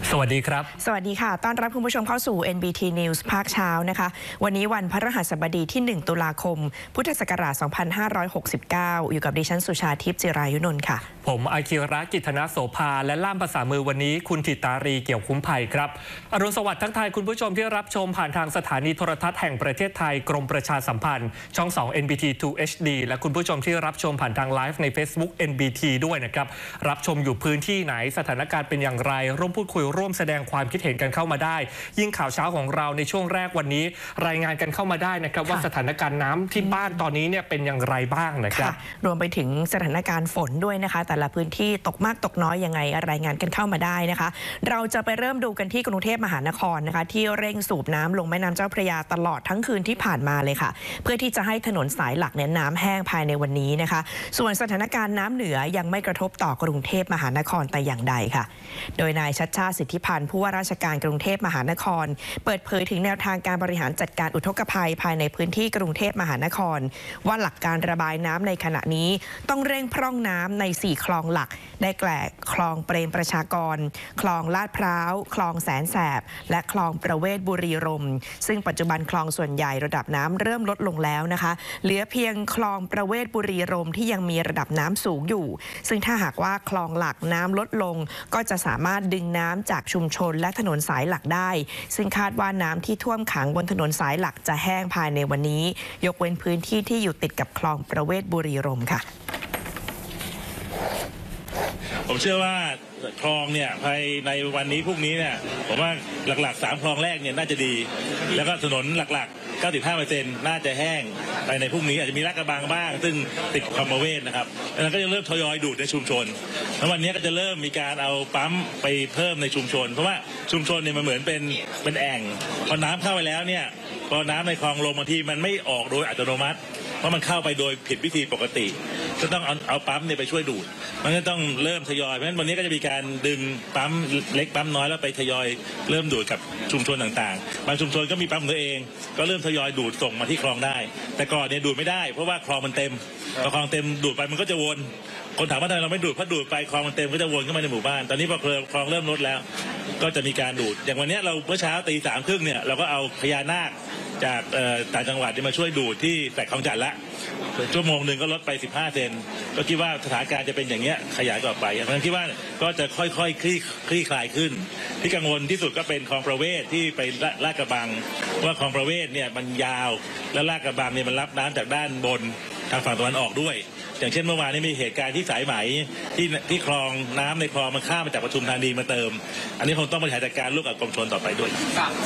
สวัสดีครับสวัสดีค่ะต้อนรับคุณผู้ชมเข้าสู่ NBT News ภาคเช้านะคะวันนี้วันพฤหัสบดีที่1ตุลาคมพุทธศักราช2569อยู่กับดิฉันสุชาทิพย์จิรายุนนท์ค่ะผมอาคิระกิตนโสภาและล่ามภาษามือวันนี้คุณธิตารีเกี่ยวคุ้มภัยครับอรุณสวัสดิ์ทั้งไทยคุณผู้ชมที่รับชมผ่านทางสถานีโทรทัศน์แห่งประเทศไทยกรมประชาสัมพันธ์ช่อง2 NBT 2 HD และคุณผู้ชมที่รับชมผ่านทางไลฟ์ใน Facebook NBT ด้วยนะครับรับชมอยู่พื้นที่ไหนสถานการณ์เป็นอย่างไรร่วมพูดคุยร่วมแสดงความคิดเห็นกันเข้ามาได้ยิ่งข่าวเช้าของเราในช่วงแรกวันนี้รายงานกันเข้ามาได้นะครับว่าสถานการณ์น้ำที่บ้านตอนนี้เนี่ยเป็นอย่างไรบ้างนะครับรวมไปถึงสถานการณ์ฝนด้วยนะคะแต่ละพื้นที่ตกมากตกน้อยยังไงรายงานกันเข้ามาได้นะคะเราจะไปเริ่มดูกันที่กรุงเทพมหานครนะคะที่เร่งสูบน้ำลงแม่น้ำเจ้าพระยาตลอดทั้งคืนที่ผ่านมาเลยค่ะเพื่อที่จะให้ถนนสายหลักเนี่ยน้ำแห้งภายในวันนี้นะคะส่วนสถานการณ์น้ำเหนือยังไม่กระทบต่อกรุงเทพมหานครแต่อย่างใดค่ะโดยนายชัชชาติสิทธิพันธ์ผู้ว่าราชการกรุงเทพมหานครเปิดเผยถึงแนวทางการบริหารจัดการอุทกภัยภายในพื้นที่กรุงเทพมหานครว่าหลักการระบายน้ำในขณะนี้ต้องเร่งพร่องน้ำใน4คลองหลักได้แก่คลองเปรมประชากรคลองลาดพร้าวคลองแสนแสบและคลองประเวศบุรีรมย์ซึ่งปัจจุบันคลองส่วนใหญ่ระดับน้ำเริ่มลดลงแล้วนะคะเหลือเพียงคลองประเวศบุรีรมย์ที่ยังมีระดับน้ำสูงอยู่ซึ่งถ้าหากว่าคลองหลักน้ำลดลงก็จะสามารถดึงน้ำจากชุมชนและถนนสายหลักได้ซึ่งคาดว่าน้ำที่ท่วมขังบนถนนสายหลักจะแห้งภายในวันนี้ยกเว้นพื้นที่ที่อยู่ติดกับคลองประเวศบุรีรมย์ค่ะผมเชื่อว่าคลองเนี่ยภายในวันนี้พรุ่งนี้เนี่ยผมว่าหลักๆ3คลองแรกเนี่ยน่าจะดีแล้วก็ถนนหลักๆ 95% น่าจะแห้งภายในพรุ่งนี้อาจจะมีลาดกระบังบ้างซึ่งติดคลองประเวศนะครับแล้วก็จะเริ่มทยอยดูดในชุมชนแล้ววันนี้ก็จะเริ่มมีการเอาปั๊มไปเพิ่มในชุมชนเพราะว่าชุมชนเนี่ยมันเหมือนเป็นแอ่งพอน้ำเข้าไปแล้วเนี่ยพอน้ำในคลองลงบางทีมันไม่ออกโดยอัตโนมัติเพราะมันเข้าไปโดยผิดวิธีปกติก็ต้องเอาปั๊มเนี่ยไปช่วยดูดมันก็ต้องเริ่มทยอยเพราะฉะนั้นวันนี้ก็จะมีการดึงปั๊มเล็กปั๊มน้อยแล้วไปทยอยเริ่มดูดกับชุมชนต่างๆบางชุมชนก็มีปั๊มของตัวเองก็เริ่มทยอยดูดส่งมาที่คลองได้แต่ก่อนเนี่ยดูดไม่ได้เพราะว่าคลองมันเต็มพอคลองเต็มดูดไปมันก็จะวนคนถามว่าทำไมเราไม่ดูดเพราะดูดไปคลองมันเต็มก็จะวนเข้ามาในหมู่บ้านตอนนี้พอคลองเริ่มลดแล้วก็จะมีการดูดอย่างวันนี้เราเมื่อเช้าตี 3:30เนี่ยเราก็เอาพญานาคจากต่างจังหวัดมาช่วยดูดที่แฝกคลองจันทร์ละชั่วโมงหนึ่งก็ลดไป15 เซนก็คิดว่าสถานการณ์จะเป็นอย่างเงี้ยขยายต่อไปผมคิดว่าก็จะค่อยๆคลี่คลายขึ้นที่กังวลที่สุดก็เป็นคลองประเวศที่ไปลาดกระบังว่าคลองประเวศเนี่ยมันยาวและลาดกระบังเนี่ยมันรับน้ำจากด้านบนทางฝั่งตะวันออกด้วยอย่างเช่นเมื่อวานนี้มีเหตุการณ์ที่สายไหมที่คลองน้ำในคลองมันข้ามมาจากปทุมธานีมาเติมอันนี้คงต้องบริหารจัดการร่วมกับกรมชลต่อไปด้วย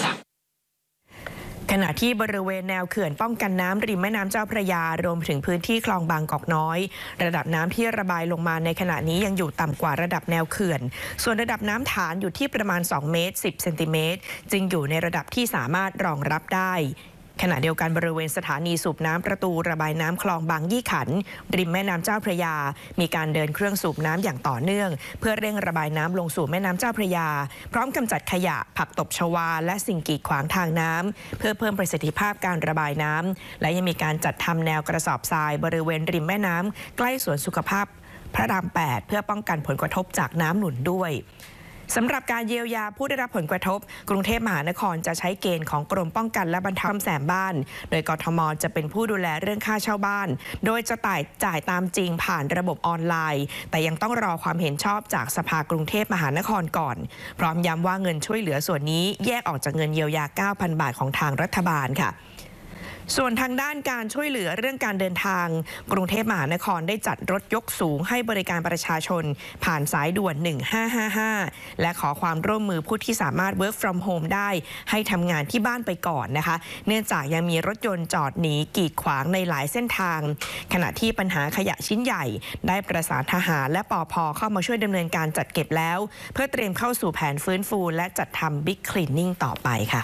ขณะที่บริเวณแนวเขื่อนป้องกันน้ำริมแม่น้ำเจ้าพระยารวมถึงพื้นที่คลองบางกอกน้อยระดับน้ำที่ระบายลงมาในขณะนี้ยังอยู่ต่ำกว่าระดับแนวเขื่อนส่วนระดับน้ำฐานอยู่ที่ประมาณ2 เมตร 10 เซนติเมตรจึงอยู่ในระดับที่สามารถรองรับได้ขณะเดียวกันบริเวณสถานีสูบน้ำประตูระบายน้ำคลองบางยี่ขันริมแม่น้ำเจ้าพระยามีการเดินเครื่องสูบน้ำอย่างต่อเนื่องเพื่อเร่งระบายน้ำลงสู่แม่น้ำเจ้าพระยาพร้อมกำจัดขยะผักตบชวาและสิ่งกีดขวางทางน้ำเพื่อเพิ่มประสิทธิภาพการระบายน้ำและยังมีการจัดทำแนวกระสอบทรายบริเวณริมแม่น้ำใกล้สวนสุขภาพพระราม 8เพื่อป้องกันผลกระทบจากน้ำหนุนด้วยสำหรับการเยียวยาผู้ได้รับผลกระทบกรุงเทพมหานครจะใช้เกณฑ์ของกรมป้องกันและบรรเทาซ่อมแซมบ้านโดยกทม.จะเป็นผู้ดูแลเรื่องค่าเช่าบ้านโดยจะจ่ายตามจริงผ่านระบบออนไลน์แต่ยังต้องรอความเห็นชอบจากสภากรุงเทพมหานครก่อนพร้อมย้ำว่าเงินช่วยเหลือส่วนนี้แยกออกจากเงินเยียวยา 9,000 บาทของทางรัฐบาลค่ะส่วนทางด้านการช่วยเหลือเรื่องการเดินทางกรุงเทพมหานครได้จัดรถยกสูงให้บริการประชาชนผ่านสายด่วน1555และขอความร่วมมือผู้ที่สามารถ work from home ได้ให้ทำงานที่บ้านไปก่อนนะคะเนื่องจากยังมีรถยนต์จอดหนีกีดขวางในหลายเส้นทางขณะที่ปัญหาขยะชิ้นใหญ่ได้ประสานทหารและปภ.เข้ามาช่วยดำเนินการจัดเก็บแล้วเพื่อเตรียมเข้าสู่แผนฟื้นฟูและจัดทำ Big Cleaning ต่อไปค่ะ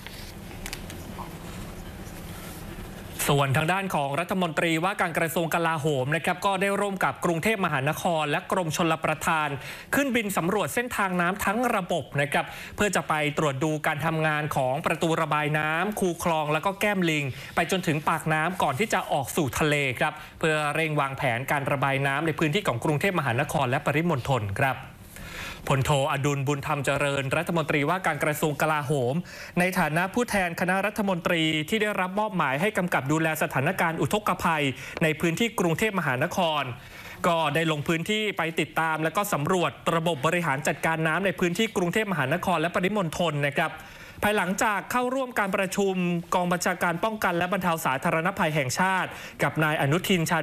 ส่วนทางด้านของรัฐมนตรีว่าการกระทรวงกลาโหมนะครับก็ได้ร่วมกับกรุงเทพมหานครและกรมชลประทานขึ้นบินสำรวจเส้นทางน้ำทั้งระบบนะครับเพื่อจะไปตรวจดูการทำงานของประตูระบายน้ำคูคลองแล้วก็แก้มลิงไปจนถึงปากน้ำก่อนที่จะออกสู่ทะเลครับเพื่อเร่งวางแผนการระบายน้ำในพื้นที่ของกรุงเทพมหานครและปริมณฑลครับพลโทอดุลบุญธรรมเจริญรัฐมนตรีว่าการกระทรวงกลาโหมในฐานะผู้แทนคณะรัฐมนตรีที่ได้รับมอบหมายให้กำกับดูแลสถานการณ์อุทกภัยในพื้นที่กรุงเทพมหานครก็ได้ลงพื้นที่ไปติดตามและก็สำรวจระบบบริหารจัดการน้ำในพื้นที่กรุงเทพมหานครและปริมณฑลนะครับภายหลังจากเข้าร่วมการประชุมกองบัญชาการป้องกันและบรรเทาสาธารณภัยแห่งชาติกับนายอนุทินชาญ